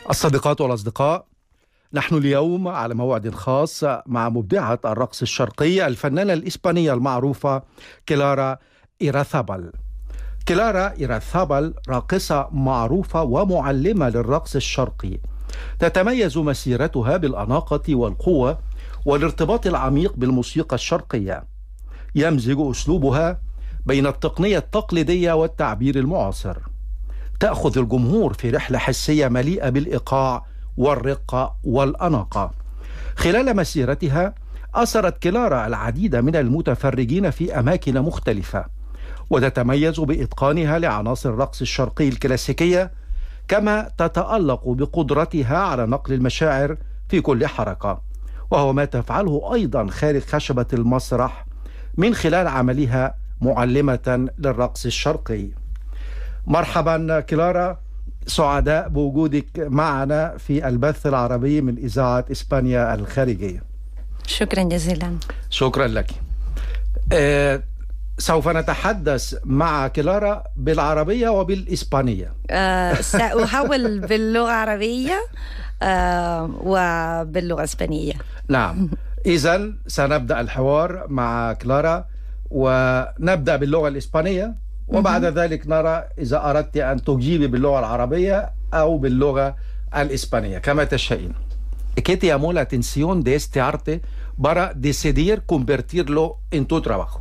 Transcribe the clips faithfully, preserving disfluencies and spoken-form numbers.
الصديقات والأصدقاء، نحن اليوم على موعد خاص مع مبدعة الرقص الشرقي الفنانة الإسبانية المعروفة كلارا إيراثابال. كلارا إيراثابال راقصة معروفة ومعلمة للرقص الشرقي، تتميز مسيرتها بالأناقة والقوة والارتباط العميق بالموسيقى الشرقية. يمزج أسلوبها بين التقنية التقليدية والتعبير المعاصر. تأخذ الجمهور في رحلة حسية مليئة بالإيقاع والرقة والأناقة. خلال مسيرتها أثرت كلارا العديد من المتفرجين في أماكن مختلفة، وتتميز بإتقانها لعناصر الرقص الشرقي الكلاسيكية، كما تتألق بقدرتها على نقل المشاعر في كل حركة، وهو ما تفعله أيضا خارج خشبة المسرح من خلال عملها معلمة للرقص الشرقي. مرحبا كلارا، سعداء بوجودك معنا في البث العربي من إذاعة إسبانيا الخارجية. شكرا جزيلا. شكرا لك. آه سوف نتحدث مع كلارا بالعربية وبالإسبانية. آه سأحاول باللغة العربية آه وباللغة الإسبانية. نعم، إذن سنبدأ الحوار مع كلارا ونبدأ باللغة الإسبانية، وبعد ذلك نرى إذا أردت أن تجيبي باللغة العربية أو باللغة الإسبانية كما تشائين. ¿Qué te llamó la atención de este arte para decidir convertirlo en tu trabajo?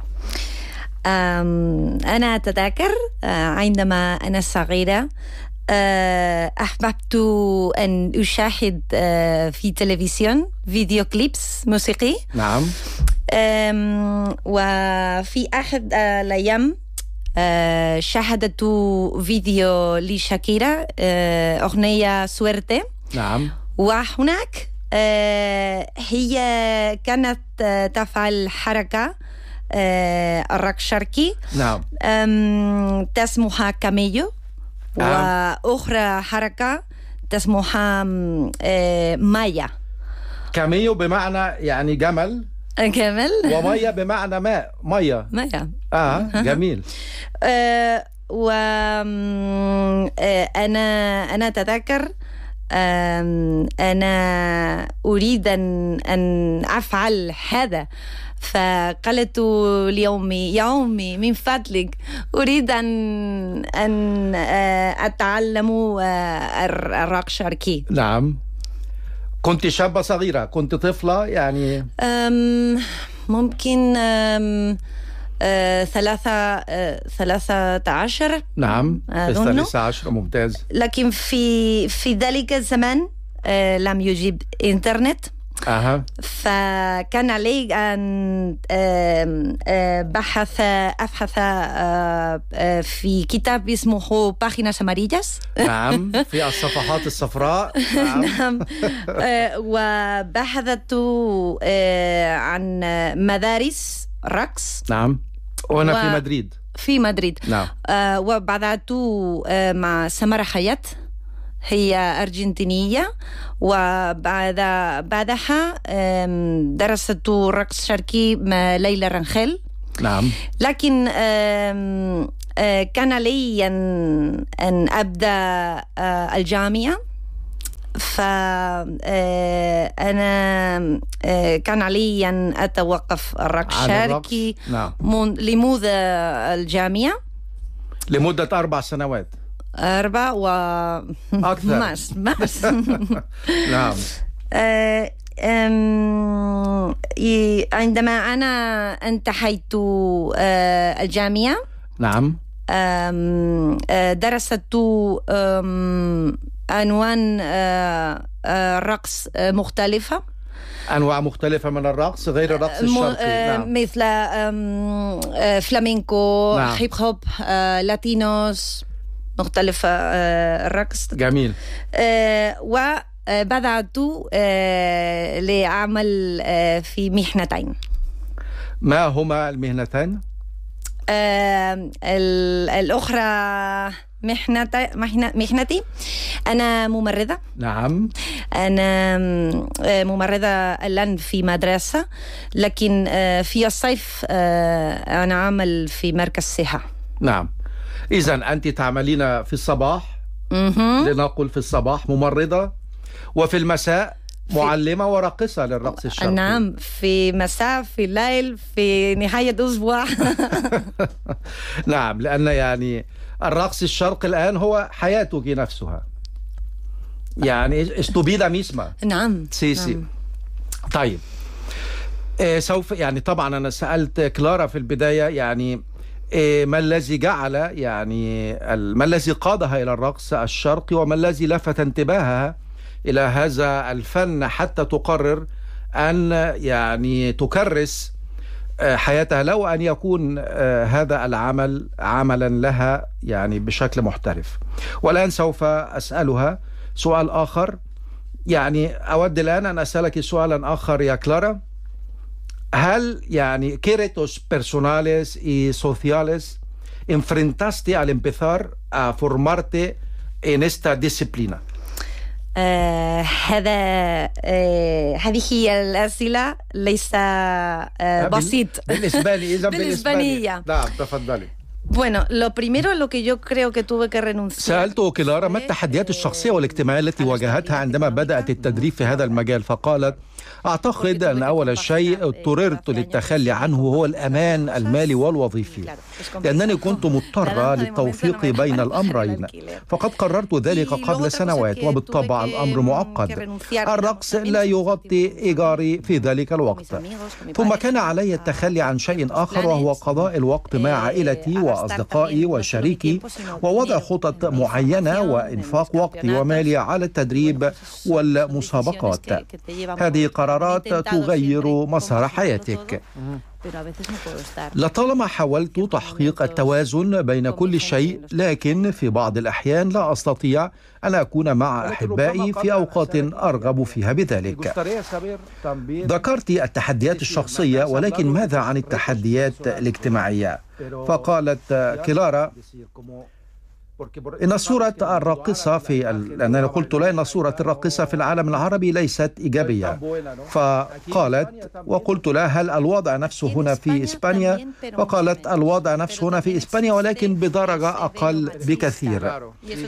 أنا أتذكر عندما أنا صغيرة أحببت أن أشاهد في تلفزيون فيديو كليبس موسيقي. نعم. وفي أحد الأيام شاهدت فيديو لشاكيرا أغنية سويرتي. نعم. وهناك هي كانت تفعل حركة الرقص الشرقي. نعم. تسموها كاميو. نعم. وأخرى حركة تسموها مايا. كاميو بمعنى يعني جمل. جمل. ومية بمعنى ماء. مية. مية. آه جميل. آه وأنا أنا أتذكر أنا أريد أن أن أفعل هذا، فقالت ليومي يومي من فضلك أريد أن أن أتعلم الرقص الشرقي. نعم. كنت شابة صغيرة، كنت طفلة يعني؟ ممكن أم آه، ثلاثة آه، ثلاثة عشر. نعم، ثلاثة عشر، ممتاز. لكن في في ذلك الزمان آه، لم يوجد إنترنت. أها. فكان علي أن آه، آه، بحث أبحث آه، آه، في كتاب اسمه Páginas Amarillas. نعم، في الصفحات الصفراء. نعم. نعم. آه، وبحثت آه، عن مدارس رقص. نعم. وأنا و... في مدريد. في مدريد. نعم. آه وبدأت آه مع سمرة حياة، هي أرجنتينية، وبعد بعدها آه درست رقص شرقي مع ليلى رنخيل. نعم. لكن آه آه كان لي أن, أن أبدأ آه الجامعة، فأنا كان علي أن أتوقف الرقص الشرقي. نعم. لمدة الجامعة لمدة أربع سنوات. أربع و أكثر. ماس ماس. نعم. عندما أنا انتهيت الجامعة. نعم. درست أنواع رقص مختلفة. أنواع مختلفة من الرقص غير الرقص الشرقي. نعم. مثل فلامينكو. نعم. هيب هوب، لاتينوس، مختلفة الرقص. جميل. وبدأت لأعمل في مهنتين. ما هما المهنتين؟ الأخرى مهنتي مهنتي أنا ممرضة. نعم. أنا ممرضة الآن في مدرسة، لكن في الصيف أنا أعمل في مركز صحة. نعم. إذن أنت تعملين في الصباح لنقل في الصباح ممرضة وفي المساء معلمة وراقصة للرقص الشرقي. نعم، في مساء، في الليل، في نهاية أسبوع. نعم، لأن يعني الرقص الشرقي الآن هو حياتك نفسها، يعني استبيد ميسما. نعم سيسي. نعم. طيب، إيه سوف يعني طبعا أنا سألت كلارا في البداية يعني إيه ما الذي جعل يعني ما الذي قادها إلى الرقص الشرقي، وما الذي لفت انتباهها إلى هذا الفن حتى تقرر أن يعني تكرس حياتها لو أن يكون هذا العمل عملا لها يعني بشكل محترف. والآن سوف أسألها سؤال آخر، يعني أود الآن أن أسألك سؤالا آخر يا كلارا. هل يعني ¿qué retos personales y sociales enfrentaste al empezar a formarte en esta disciplina? آه هذا آه هذه هي الأسئلة ليس آه بسيط. بالنسبة لي إذا بالنسبة لي. نعم تفضلي. Bueno, lo primero lo que yo creo que tuve que renunciar. سألته كلارا ما التحديات الشخصية والاجتماعية التي واجهتها عندما بدأت التدريب في هذا المجال، فقالت أعتقد أن أول شيء اضطررت للتخلي عنه هو الأمان المالي والوظيفي، لأنني كنت مضطرة للتوفيق بين الأمرين، فقد قررت ذلك قبل سنوات، وبالطبع الأمر معقد. الرقص لا يغطي إيجاري في ذلك الوقت، ثم كان علي التخلي عن شيء آخر وهو قضاء الوقت مع عائلتي وأصدقائي وشريكي، ووضع خطط معينة وإنفاق وقتي ومالي على التدريب والمسابقات. هذه قرارات تغير مسار حياتك. لطالما حاولت تحقيق التوازن بين كل شيء، لكن في بعض الأحيان لا أستطيع أن أكون مع أحبائي في أوقات أرغب فيها بذلك. ذكرت التحديات الشخصية، ولكن ماذا عن التحديات الاجتماعية؟ فقالت كلارا إن صورة الراقصة في ال... أنا قلت لها إن صورة الراقصة في العالم العربي ليست إيجابية، فقالت وقلت لها هل الوضع نفسه هنا في إسبانيا؟ وقالت الوضع نفسه هنا في إسبانيا ولكن بدرجة أقل بكثير،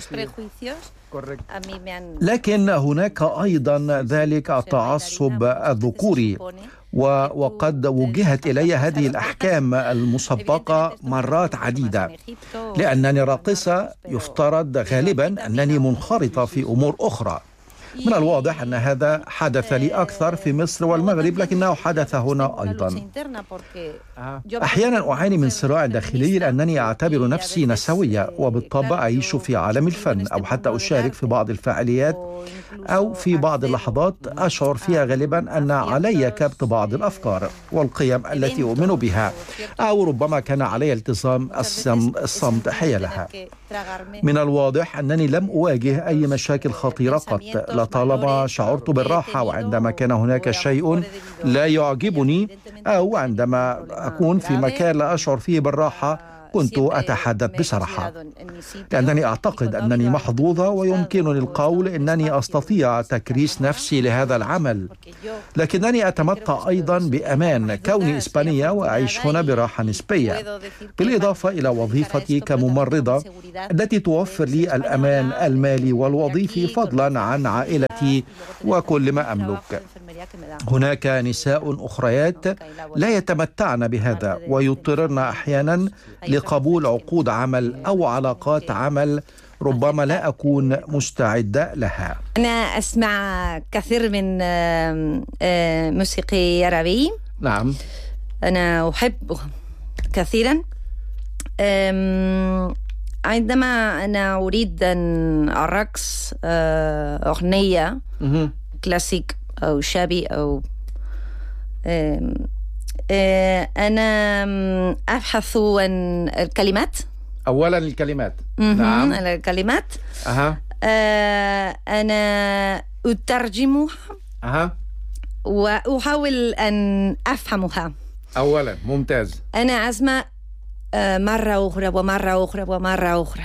لكن هناك أيضا ذلك التعصب الذكوري، وقد وجهت إلي هذه الأحكام المسبقة مرات عديدة. لأنني راقصة يفترض غالبا أنني منخرطة في أمور أخرى. من الواضح أن هذا حدث لي أكثر في مصر والمغرب، لكنه حدث هنا أيضا. أحيانا أعاني من صراع داخلي لأنني أعتبر نفسي نسوية، وبالطبع أعيش في عالم الفن أو حتى أشارك في بعض الفعاليات، أو في بعض اللحظات أشعر فيها غالبا أن علي كبت بعض الأفكار والقيم التي أؤمن بها، أو ربما كان علي التزام الصمت حيالها. من الواضح أنني لم أواجه أي مشاكل خطيرة قط، لطالما شعرت بالراحة، وعندما كان هناك شيء لا يعجبني أو عندما أكون في مكان لا أشعر فيه بالراحة كنت أتحدث بصراحة، لأنني أعتقد أنني محظوظة ويمكنني القول أنني أستطيع تكريس نفسي لهذا العمل، لكنني أتمتع أيضا بأمان كوني إسبانية وأعيش هنا براحة نسبية، بالإضافة إلى وظيفتي كممرضة التي توفر لي الأمان المالي والوظيفي فضلا عن عائلتي وكل ما أملك. هناك نساء أخريات لا يتمتعن بهذا ويضطرن أحيانا لقبول عقود عمل أو علاقات عمل ربما لا أكون مستعدة لها. أنا أسمع كثير من موسيقي عربي. نعم، أنا أحبه كثيرا. عندما أنا أريد أن الرقص أغنية كلاسيك أو شعبي أو أنا أبحث عن الكلمات. أولا الكلمات. نعم، الكلمات. أها. أنا أترجمها. أها. وأحاول أن أفهمها. أولا ممتاز. أنا أسمع مرة أخرى ومرة أخرى ومرة أخرى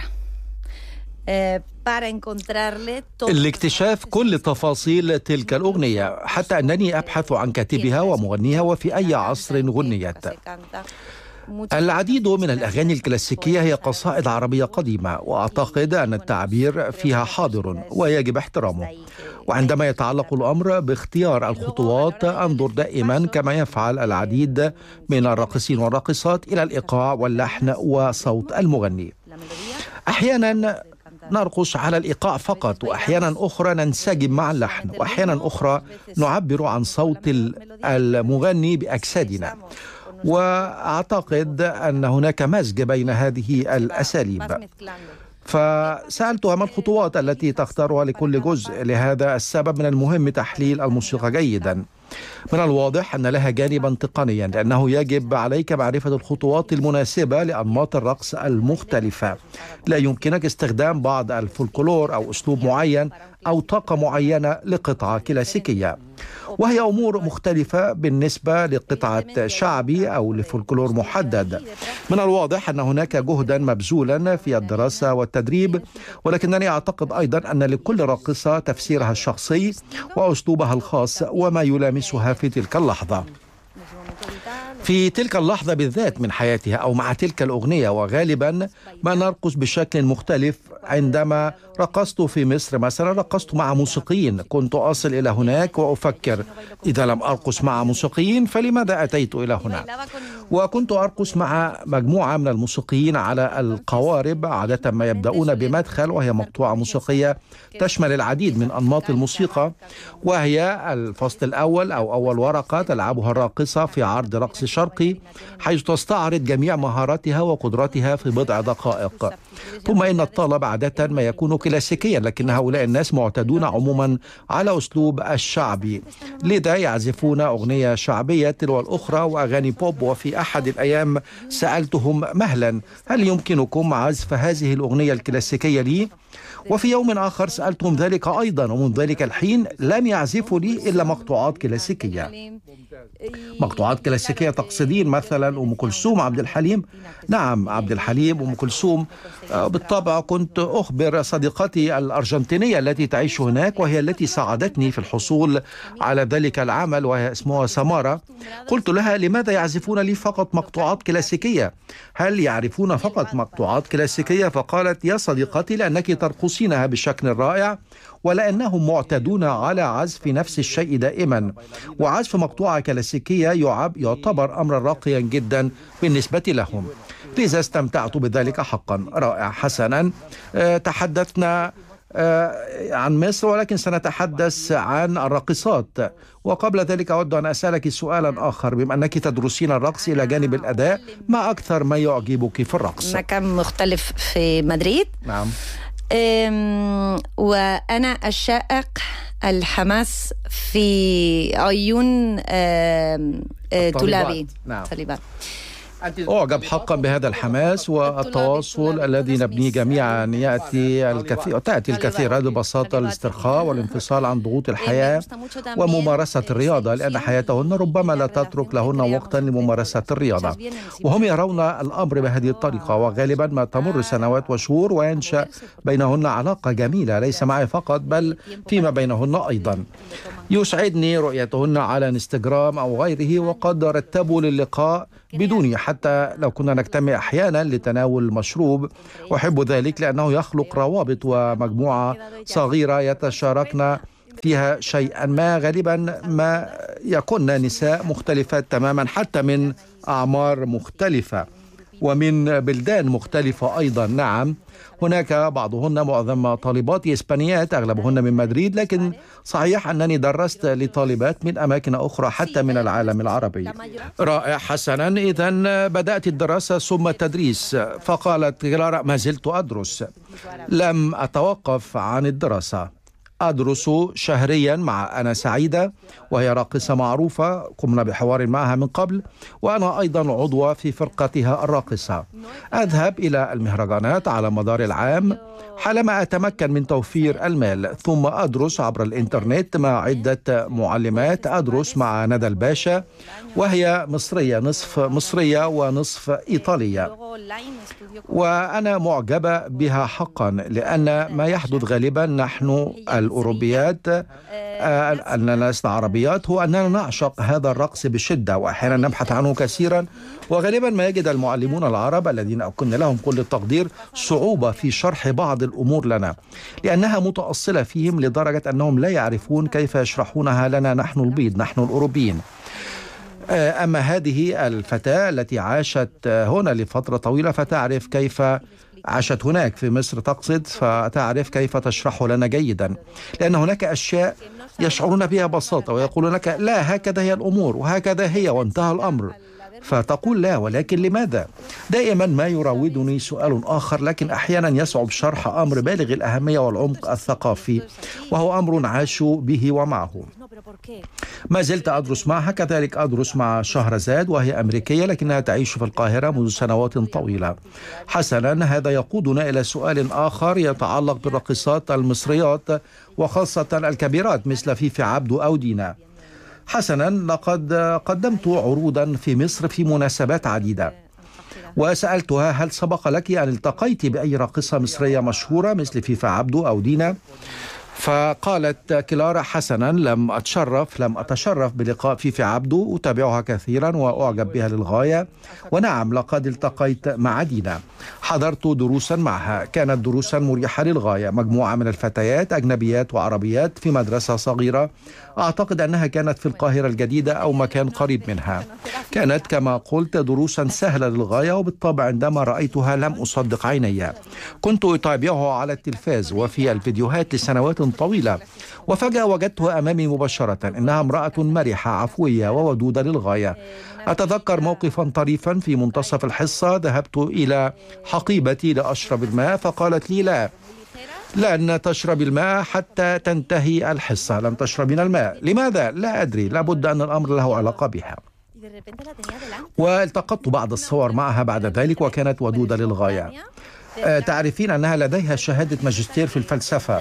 لاكتشاف كل تفاصيل تلك الأغنية، حتى أنني أبحث عن كاتبها ومغنيها وفي أي عصر غنيت. العديد من الأغاني الكلاسيكية هي قصائد عربية قديمة، وأعتقد أن التعبير فيها حاضر ويجب احترامه. وعندما يتعلق الأمر باختيار الخطوات، أنظر دائما كما يفعل العديد من الراقصين والراقصات إلى الإيقاع واللحن وصوت المغني. أحيانا نرقص على الإيقاع فقط، وأحيانا أخرى ننسجم مع اللحن، وأحيانا أخرى نعبر عن صوت المغني بأجسادنا. وأعتقد أن هناك مزج بين هذه الأساليب. فسألتها ما الخطوات التي تختارها لكل جزء. لهذا السبب من المهم تحليل الموسيقى جيدا. من الواضح أن لها جانبا تقنيا، لأنه يجب عليك معرفة الخطوات المناسبة لأنماط الرقص المختلفة. لا يمكنك استخدام بعض الفولكلور أو أسلوب معين أو طاقة معينة لقطعة كلاسيكية، وهي أمور مختلفة بالنسبة لقطعة شعبي أو لفولكلور محدد. من الواضح أن هناك جهدا مبذولا في الدراسة والتدريب، ولكنني أعتقد أيضا أن لكل راقصة تفسيرها الشخصي وأسلوبها الخاص وما يلامسها في تلك اللحظة في تلك اللحظة بالذات من حياتها أو مع تلك الأغنية. وغالبا ما نرقص بشكل مختلف. عندما رقصت في مصر مثلا رقصت مع موسيقيين، كنت أصل إلى هناك وأفكر إذا لم أرقص مع موسيقيين فلماذا أتيت إلى هنا؟ وكنت أرقص مع مجموعة من الموسيقيين على القوارب، عادة ما يبدأون بمدخل وهي مقطوعة موسيقية تشمل العديد من أنماط الموسيقى، وهي الفصل الأول أو أول ورقة تلعبها الراقصة في عرض رقص شرقي، حيث تستعرض جميع مهاراتها وقدراتها في بضع دقائق. ثم إن الطلب عادة ما يكون كلاسيكيا، لكن هؤلاء الناس معتادون عموما على أسلوب الشعبي، لذا يعزفون أغنية شعبية تلو الأخرى وأغاني بوب. وفي أحد الأيام سألتهم مهلا، هل يمكنكم عزف هذه الأغنية الكلاسيكية لي؟ وفي يوم آخر سألتهم ذلك أيضا، ومن ذلك الحين لم يعزفوا لي إلا مقطوعات كلاسيكية. مقطوعات كلاسيكية تقصدين مثلا أم كلثوم، عبد الحليم؟ نعم، عبد الحليم، أم كلثوم. بالطبع كنت أخبر صديقتي الأرجنتينية التي تعيش هناك، وهي التي ساعدتني في الحصول على ذلك العمل، وهي اسمها سمارة. قلت لها لماذا يعزفون لي فقط مقطوعات كلاسيكية؟ هل يعرفون فقط مقطوعات كلاسيكية؟ فقالت يا صديقتي لأنك ترقصينها بشكل رائع، ولأنهم معتادون على عزف نفس الشيء دائما، وعزف مقطوعة كلاسيكية يعب يعتبر أمرا راقيا جدا بالنسبة لهم. لذا استمتعت بذلك حقا. رائع. حسنا، تحدثنا عن مصر، ولكن سنتحدث عن الراقصات. وقبل ذلك أود أن أسألك سؤالا آخر. بما أنك تدرسين الرقص إلى جانب الأداء، ما أكثر ما يعجبك في الرقص؟ مكان مختلف في مدريد. نعم. وأنا أشائق الحماس في عيون طلابي. نعم. طالبات. أعجب حقا بهذا الحماس والتواصل الذي نبنيه جميعا. يأتي الكثير تأتي الكثير ببساطة الاسترخاء والانفصال عن ضغوط الحياة وممارسة الرياضة، لأن حياتهن ربما لا تترك لهن وقتا لممارسة الرياضة، وهم يرون الأمر بهذه الطريقة. وغالبا ما تمر سنوات وشهور وينشأ بينهن علاقة جميلة، ليس معي فقط بل فيما بينهن أيضا. يسعدني رؤيتهن على انستغرام أو غيره، وقد رتبوا للقاء بدوني حتى لو كنا نجتمع أحيانا لتناول مشروب. أحب ذلك لأنه يخلق روابط ومجموعة صغيرة يتشاركن فيها شيئا ما. غالبا ما يكون نساء مختلفات تماما، حتى من أعمار مختلفة ومن بلدان مختلفة أيضا. نعم، هناك بعضهن معظم طالباتي إسبانيات، أغلبهن من مدريد، لكن صحيح أنني درست لطالبات من أماكن أخرى حتى من العالم العربي. رائع. حسنا، إذن بدأت الدراسة ثم التدريس. فقالت كلارا ما زلت أدرس، لم أتوقف عن الدراسة. أدرس شهريا مع أنا سعيدة، وهي راقصة معروفة قمنا بحوار معها من قبل، وأنا أيضا عضوة في فرقتها الراقصة. أذهب إلى المهرجانات على مدار العام حالما أتمكن من توفير المال، ثم أدرس عبر الإنترنت مع عدة معلمات. أدرس مع ندى الباشا، وهي مصرية، نصف مصرية ونصف إيطالية، وأنا معجبة بها حقا، لأن ما يحدث غالبا نحن الأوروبيات أننا لسنا عربيات هو أننا نعشق هذا الرقص بشدة، وأحيانا نبحث عنه كثيرا، وغالبا ما يجد المعلمون العرب الذين أكن لهم كل التقدير صعوبة في شرح بعض الأمور لنا، لأنها متأصلة فيهم لدرجة أنهم لا يعرفون كيف يشرحونها لنا نحن البيض، نحن الأوروبيين. أما هذه الفتاة التي عاشت هنا لفترة طويلة فتعرف كيف عاشت هناك في مصر، تقصد، فتعرف كيف تشرح لنا جيدا، لأن هناك أشياء يشعرون بها ببساطة ويقولون لك لا هكذا هي الأمور وهكذا هي وانتهى الأمر، فتقول لا ولكن لماذا؟ دائما ما يراودني سؤال آخر، لكن أحيانا يصعب شرح أمر بالغ الأهمية والعمق الثقافي، وهو أمر عاشوا به ومعه. ما زلت أدرس معها، كذلك أدرس مع شهرزاد وهي أمريكية لكنها تعيش في القاهرة منذ سنوات طويلة. حسنا، هذا يقودنا إلى سؤال آخر يتعلق بالراقصات المصريات وخاصة الكبيرات مثل فيفي عبده أو دينا. حسنا، لقد قدمت عروضا في مصر في مناسبات عديدة، وسألتها هل سبق لك أن التقيت بأي راقصة مصرية مشهورة مثل فيفي عبده أو دينا؟ فقالت كلارا حسنا، لم أتشرف لم أتشرف بلقاء فيفي عبده، أتابعها كثيرا وأعجب بها للغاية، ونعم لقد التقيت مع دينا، حضرت دروسا معها، كانت دروسا مريحة للغاية، مجموعة من الفتيات أجنبيات وعربيات في مدرسة صغيرة، أعتقد أنها كانت في القاهرة الجديدة أو مكان قريب منها. كانت كما قلت دروسا سهلة للغاية، وبالطبع عندما رأيتها لم أصدق عيني، كنت أتابعها على التلفاز وفي الفيديوهات لسنوات طويلة، وفجأة وجدتها أمامي مباشرة. إنها امرأة مرحة عفوية وودودة للغاية. أتذكر موقفا طريفا في منتصف الحصة، ذهبت إلى حقيبتي لأشرب الماء، فقالت لي لا لن تشرب الماء حتى تنتهي الحصة. لم تشربين الماء، لماذا؟ لا أدري، لابد أن الأمر له علاقة بها. والتقطت بعض الصور معها بعد ذلك وكانت ودودة للغاية. تعرفين أنها لديها شهادة ماجستير في الفلسفة،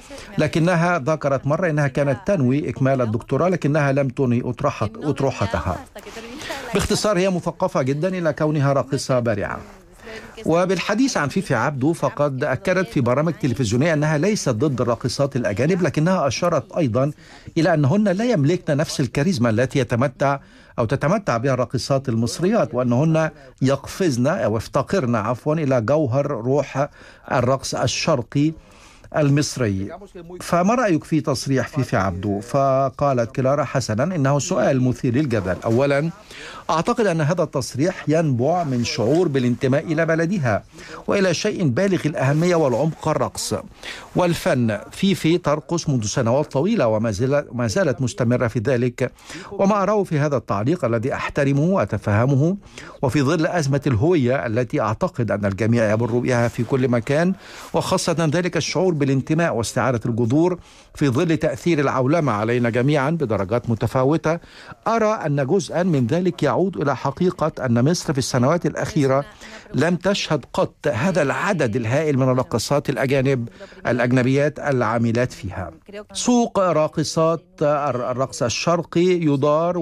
لكنها ذكرت مرة أنها كانت تنوي إكمال الدكتوراه لكنها لم تنهي أطروحتها. باختصار هي مثقفة جدا إلى كونها راقصة بارعة. وبالحديث عن فيفي عبده، فقد أكدت في برامج تلفزيونية أنها ليست ضد الراقصات الأجانب، لكنها أشارت أيضا إلى أنهن لا يملكن نفس الكاريزما التي يتمتع أو تتمتع بها الراقصات المصريات، وأنهن يقفزن أو يفتقرن عفوا إلى جوهر روح الرقص الشرقي المصري. فما رأيك في تصريح فيفي عبده؟ فقالت كلارا حسنا إنه سؤال مثير للجدل. أولا، أعتقد أن هذا التصريح ينبع من شعور بالانتماء إلى بلدها وإلى شيء بالغ الأهمية والعمق، الرقص والفن. فيفي ترقص منذ سنوات طويلة وما زالت مستمرة في ذلك، وما أراه في هذا التعليق الذي أحترمه وأتفهمه، وفي ظل أزمة الهوية التي أعتقد أن الجميع يمر بها في كل مكان، وخاصة ذلك الشعور بالانتماء واستعادة الجذور في ظل تأثير العولمة علينا جميعا بدرجات متفاوتة، أرى أن جزءا من ذلك يعود إلى حقيقة أن مصر في السنوات الأخيرة لم تشهد قط هذا العدد الهائل من الراقصات الأجانب الأجنبيات العاملات فيها. سوق راقصات الرقص الشرقي يدار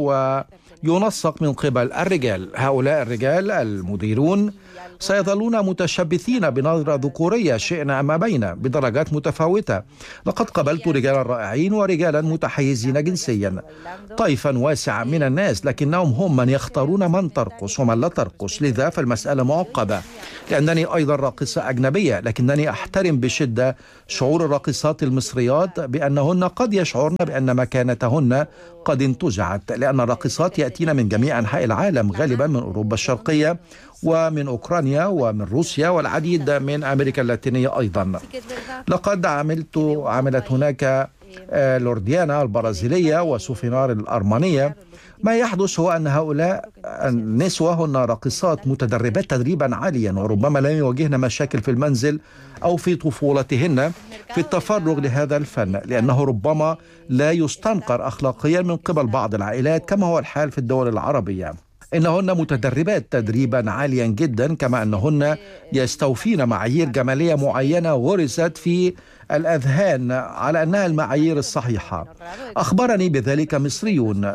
وينسق من قبل الرجال. هؤلاء الرجال المديرون سيظلون متشبثين بنظرة ذكورية شئنا أم أبينا بدرجات متفاوتة. لقد قابلت رجالا رائعين ورجالا متحيزين جنسيا، طيفا واسعا من الناس، لكنهم هم من يختارون من ترقص ومن لا ترقص. لذا فالمسألة معقدة، لأنني أيضا راقصة أجنبية، لكنني أحترم بشدة شعور الراقصات المصريات بأنهن قد يشعرن بأن مكانتهن قد انتزعت، لأن الراقصات يأتين من جميع أنحاء العالم، غالبا من أوروبا الشرقية ومن أوكرانيا ومن روسيا والعديد من أمريكا اللاتينية أيضا. لقد عملت عملت هناك لورديانا البرازيلية وسوفينار الأرمنية. ما يحدث هو أن هؤلاء النسوة هن راقصات متدربات تدريبا عاليا، وربما لم يواجهن مشاكل في المنزل أو في طفولتهن في التفرغ لهذا الفن، لأنه ربما لا يستنكر أخلاقيا من قبل بعض العائلات كما هو الحال في الدول العربية. إنهن متدربات تدريبا عاليا جدا، كما أنهن يستوفين معايير جمالية معينة غرست في الأذهان على أنها المعايير الصحيحة. أخبرني بذلك مصريون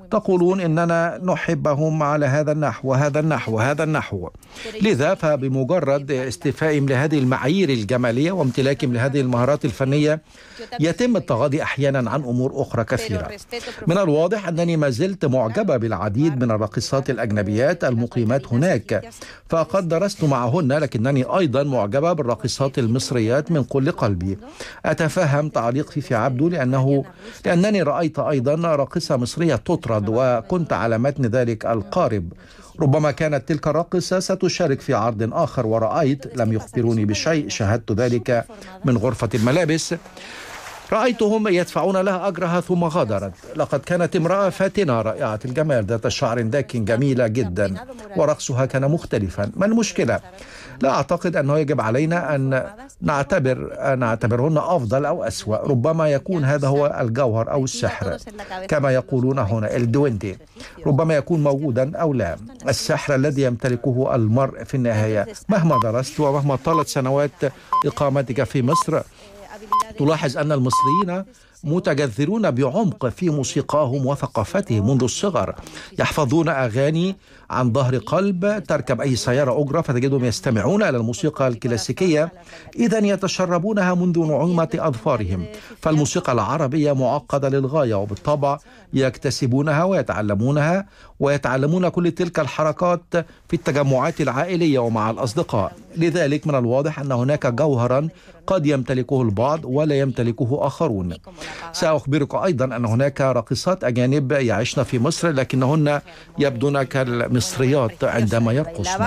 تقولون إننا نحبهم على هذا النحو وهذا النحو وهذا النحو. لذا فبمجرد استيفائهم لهذه المعايير الجمالية وامتلاكهم لهذه المهارات الفنية يتم التغاضي أحيانا عن أمور أخرى كثيرة. من الواضح أنني ما زلت معجبة بالعديد من الراقصات الأجنبيات المقيمات هناك، فقد درست معهن، لكنني أيضا معجبة بالراقصات المصريات من كل قلبي. أتفهم تعليق فيفي عبده لأنه لأنني رأيت أيضا راقصة مصرية تطرد وكنت على متن ذلك القارب. ربما كانت تلك الراقصة ستشارك في عرض آخر ورأيت، لم يخبروني بشيء، شاهدت ذلك من غرفة الملابس، رأيتهم يدفعون لها أجرها ثم غادرت. لقد كانت امرأة فاتنة رائعة الجمال ذات شعر داك جميلة جدا ورقصها كان مختلفا. ما المشكلة؟ لا أعتقد أنه يجب علينا أن نعتبر نعتبرهن أفضل أو أسوأ. ربما يكون هذا هو الجوهر أو السحر كما يقولون هنا الدوينتي، ربما يكون موجودا أو لا. السحر الذي يمتلكه المرء في النهاية. مهما درست ومهما طالت سنوات إقامتك في مصر تلاحظ أن المصريين متجذرون بعمق في موسيقاهم وثقافتهم منذ الصغر. يحفظون أغاني عن ظهر قلب. تركب أي سيارة أجرة فتجدهم يستمعون إلى الموسيقى الكلاسيكية، إذا يتشربونها منذ نعومة أظفارهم. فالموسيقى العربية معقدة للغاية، وبالطبع يكتسبونها ويتعلمونها ويتعلمون كل تلك الحركات في التجمعات العائلية ومع الأصدقاء. لذلك من الواضح أن هناك جوهرا قد يمتلكه البعض ولا يمتلكه آخرون. سأخبرك أيضا أن هناك راقصات أجانب يعيشن في مصر لكنهن يبدون كالمصريات عندما يرقصن.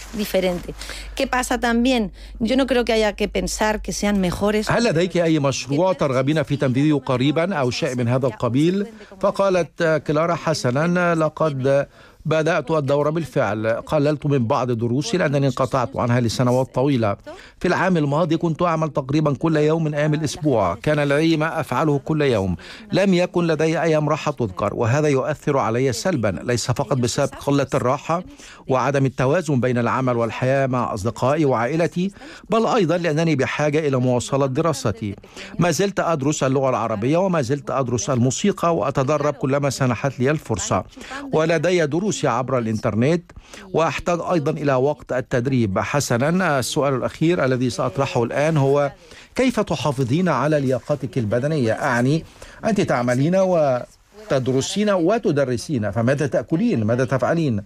هل لديك أي مشروع ترغبين في تنفيذه قريبا أو شيء من هذا القبيل؟ فقالت كلارا: حسنا، لقد بدأت الدورة بالفعل. قللت من بعض دروسي لأنني انقطعت عنها لسنوات طويلة. في العام الماضي كنت أعمل تقريبا كل يوم من أيام الأسبوع، كان لدي ما أفعله كل يوم، لم يكن لدي أيام راحة تذكر، وهذا يؤثر علي سلبا، ليس فقط بسبب قلة الراحة وعدم التوازن بين العمل والحياة مع أصدقائي وعائلتي، بل أيضا لأنني بحاجة إلى مواصلة دراستي. ما زلت أدرس اللغة العربية وما زلت أدرس الموسيقى وأتدرب كلما سنحت لي الفرصة، ولدي دروس عبر الإنترنت، وأحتاج أيضا إلى وقت التدريب. حسنا، السؤال الأخير الذي سأطرحه الآن هو: كيف تحافظين على لياقتك البدنية؟ أعني أنت تعملين وتدرسين وتدرسين، فماذا تأكلين؟ ماذا تفعلين؟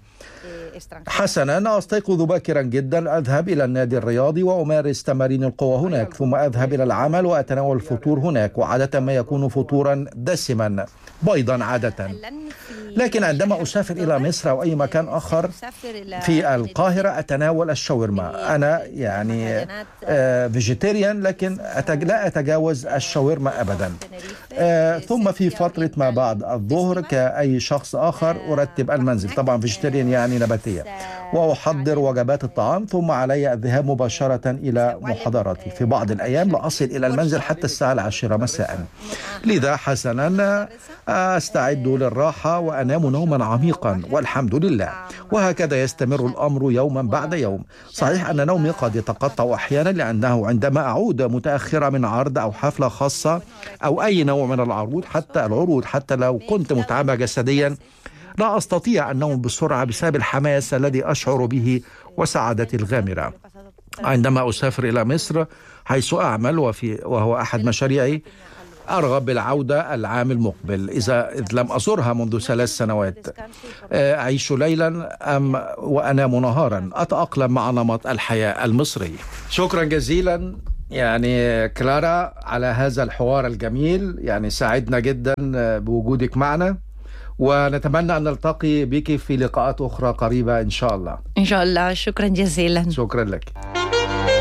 حسنا، أستيقظ باكرا جدا، أذهب إلى النادي الرياضي وأمارس تمارين القوة هناك، ثم أذهب إلى العمل وأتناول الفطور هناك، وعادة ما يكون فطورا دسما، بيضا عادة. لكن عندما أسافر إلى مصر أو أي مكان آخر في القاهرة أتناول الشاورما. أنا يعني آه فيجيتيريان، لكن أتج... لا أتجاوز الشاورما أبدا. آه ثم في فترة ما بعد الظهر كأي شخص آخر أرتب المنزل، طبعا فيجيتيريان يعني نباتية، وأحضر وجبات الطعام، ثم علي الذهاب مباشرة إلى محاضرتي. في بعض الأيام لا أصل إلى المنزل حتى الساعة العاشرة مساء. لذا حسنا أستعد للراحة وأنام نوما عميقا والحمد لله، وهكذا يستمر الأمر يوما بعد يوم. صحيح أن نومي قد يتقطع أحيانا، لأنه عندما أعود متأخرة من عرض أو حفلة خاصة أو أي نوع من العروض، حتى العروض حتى لو كنت متعبة جسديا لا أستطيع النوم بسرعة بسبب الحماس الذي أشعر به وسعادتي الغامرة. عندما أسافر إلى مصر حيث أعمل وفي وهو أحد مشاريعي، أرغب بالعودة العام المقبل إذا إذ لم أزورها منذ ثلاث سنوات. أعيش ليلا أم وأنام نهارا، أتأقلم مع نمط الحياة المصري. شكرا جزيلا يعني كلارا على هذا الحوار الجميل، يعني سعدنا جدا بوجودك معنا، ونتمنى أن نلتقي بك في لقاءات أخرى قريبة إن شاء الله. إن شاء الله. شكرا جزيلا. شكرا لك.